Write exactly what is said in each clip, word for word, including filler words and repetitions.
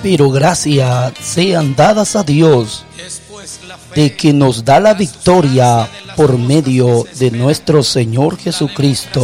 Pero gracias sean dadas a Dios de que nos da la victoria por medio de nuestro Señor Jesucristo.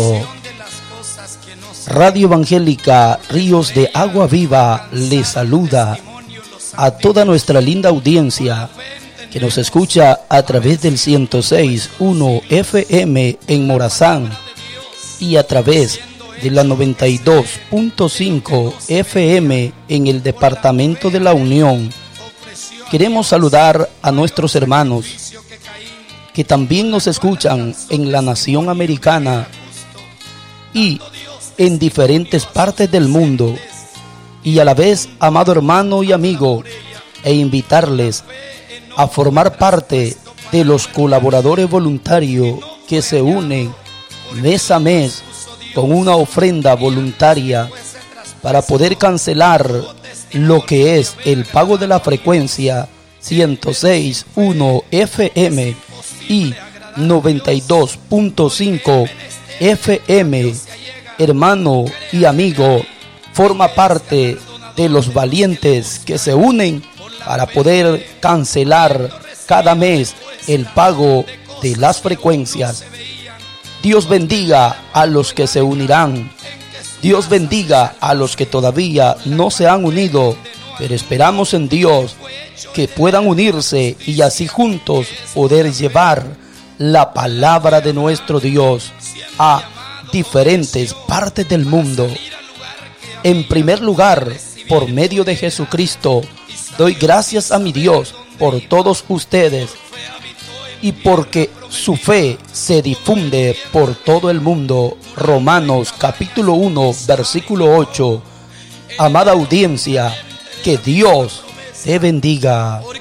Radio Evangélica Ríos de Agua Viva le saluda a toda nuestra linda audiencia que nos escucha a través del ciento seis punto uno F M en Morazán y a través de la noventa y dos punto cinco F M en el departamento de La Unión. Queremos saludar a nuestros hermanos que también nos escuchan en la nación americana y en diferentes partes del mundo, y a la vez, amado hermano y amigo, e invitarles a formar parte de los colaboradores voluntarios que se unen mes a mes con una ofrenda voluntaria para poder cancelar lo que es el pago de la frecuencia ciento seis punto uno F M y noventa y dos punto cinco F M. Hermano y amigo, forma parte de los valientes que se unen para poder cancelar cada mes el pago de las frecuencias. Dios bendiga a los que se unirán. Dios bendiga a los que todavía no se han unido, pero esperamos en Dios que puedan unirse y así juntos poder llevar la palabra de nuestro Dios a diferentes partes del mundo. En primer lugar, por medio de Jesucristo, doy gracias a mi Dios por todos ustedes y porque su fe se difunde por todo el mundo. Romanos capítulo uno, versículo ocho. Amada audiencia, que Dios te bendiga.